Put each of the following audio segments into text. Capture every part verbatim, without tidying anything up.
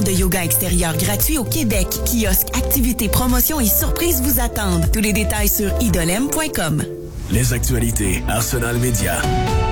événements de yoga extérieur gratuits au Québec. Kiosques, activités, promotions et surprises vous attendent. Tous les détails sur idolem point com. Les actualités Arsenal Média.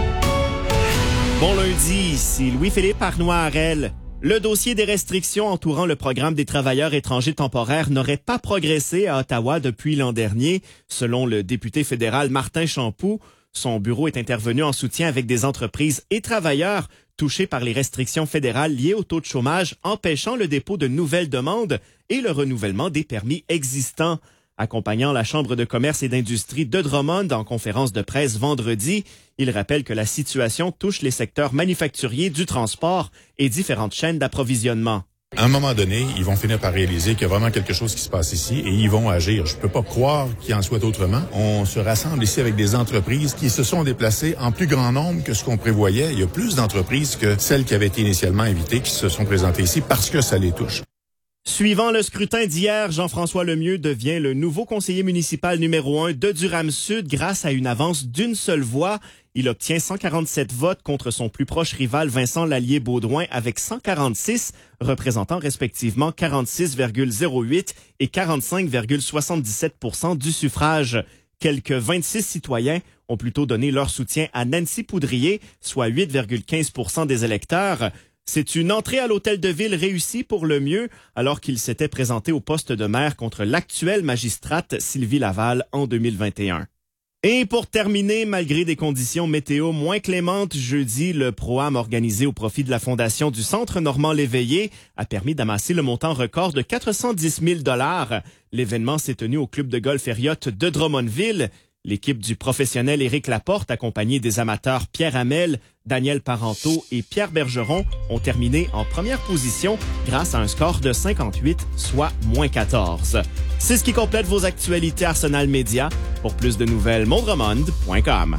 Bon lundi, ici Louis-Philippe Arnois-Harel. Le dossier des restrictions entourant le programme des travailleurs étrangers temporaires n'aurait pas progressé à Ottawa depuis l'an dernier, selon le député fédéral Martin Champoux. Son bureau est intervenu en soutien avec des entreprises et travailleurs touchés par les restrictions fédérales liées au taux de chômage, empêchant le dépôt de nouvelles demandes et le renouvellement des permis existants. Accompagnant la Chambre de commerce et d'industrie de Drummond en conférence de presse vendredi, il rappelle que la situation touche les secteurs manufacturiers, du transport et différentes chaînes d'approvisionnement. À un moment donné, ils vont finir par réaliser qu'il y a vraiment quelque chose qui se passe ici et ils vont agir. Je peux pas croire qu'il en soit autrement. On se rassemble ici avec des entreprises qui se sont déplacées en plus grand nombre que ce qu'on prévoyait. Il y a plus d'entreprises que celles qui avaient été initialement invitées qui se sont présentées ici parce que ça les touche. Suivant le scrutin d'hier, Jean-François Lemieux devient le nouveau conseiller municipal numéro un de Durham-Sud grâce à une avance d'une seule voix. Il obtient cent quarante-sept votes contre son plus proche rival Vincent Lallier-Baudouin avec cent quarante-six, représentant respectivement quarante-six virgule zéro huit et quarante-cinq virgule soixante-dix-sept pour cent du suffrage. Quelques vingt-six citoyens ont plutôt donné leur soutien à Nancy Poudrier, soit huit virgule quinze pour cent des électeurs. C'est une entrée à l'hôtel de ville réussie pour Lemieux, alors qu'il s'était présenté au poste de maire contre l'actuelle magistrate Sylvie Laval en deux mille vingt et un. Et pour terminer, malgré des conditions météo moins clémentes, jeudi, le Pro-Am organisé au profit de la Fondation du Centre Normand Léveillé a permis d'amasser le montant record de quatre cent dix mille dollars. L'événement s'est tenu au club de golf Herriott de Drummondville. L'équipe du professionnel Éric Laporte, accompagnée des amateurs Pierre Hamel, Daniel Parenteau et Pierre Bergeron, ont terminé en première position grâce à un score de cinquante-huit, soit moins quatorze. C'est ce qui complète vos actualités Arsenal Média. Pour plus de nouvelles, mondremond point com.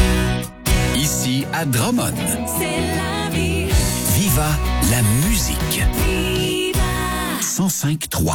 Ici à Drummond. C'est la vie. Viva la musique. Viva. cent cinq trois.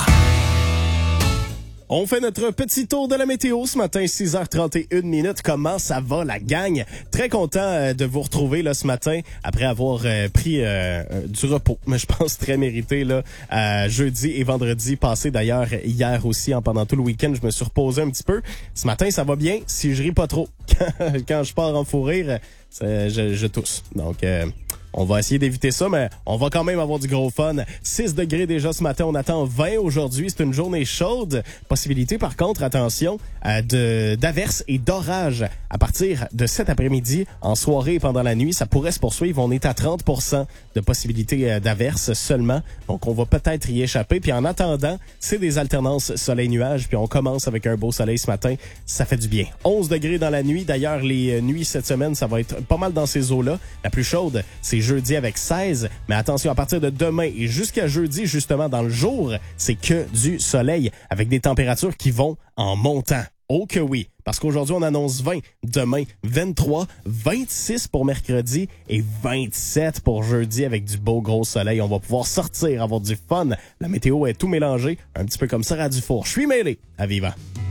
On fait notre petit tour de la météo ce matin, six heures trente et une minutes. Comment ça va, la gang? Très content euh, de vous retrouver là ce matin après avoir euh, pris euh, euh, du repos, mais je pense très mérité là euh, jeudi et vendredi passé. D'ailleurs, hier aussi, en pendant tout le week-end, je me suis reposé un petit peu. Ce matin, ça va bien si je ris pas trop. Quand je pars en fou rire, je, je tousse. Donc... Euh, On va essayer d'éviter ça, mais on va quand même avoir du gros fun. six degrés déjà ce matin, on attend vingt aujourd'hui. C'est une journée chaude. Possibilité, par contre, attention, euh, de d'averses et d'orages à partir de cet après-midi, en soirée et pendant la nuit. Ça pourrait se poursuivre. On est à trente pour cent de possibilité euh, d'averses seulement. Donc, on va peut-être y échapper. Puis en attendant, c'est des alternances soleil-nuages. Puis on commence avec un beau soleil ce matin. Ça fait du bien. onze degrés dans la nuit. D'ailleurs, les euh, nuits cette semaine, ça va être pas mal dans ces eaux-là. La plus chaude, c'est jeudi avec seize, mais attention, à partir de demain et jusqu'à jeudi, justement, dans le jour, c'est que du soleil, avec des températures qui vont en montant. Oh que oui, parce qu'aujourd'hui, on annonce vingt, demain vingt-trois, vingt-six pour mercredi et vingt-sept pour jeudi avec du beau gros soleil. On va pouvoir sortir, avoir du fun. La météo est tout mélangée, un petit peu comme Sarah Dufour. Je suis mêlé. À Viva.